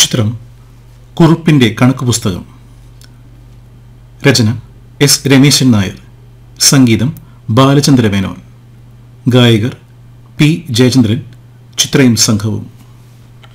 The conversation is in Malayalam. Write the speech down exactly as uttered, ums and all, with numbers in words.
ചിത്രം കുറുപ്പിൻ്റെ കണക്ക് പുസ്തകം. രചന എസ് രമേശൻ നായർ. സംഗീതം ബാലചന്ദ്ര മേനോൻ. ഗായകർ പി ജയചന്ദ്രൻ, ചിത്രയും സംഘവും.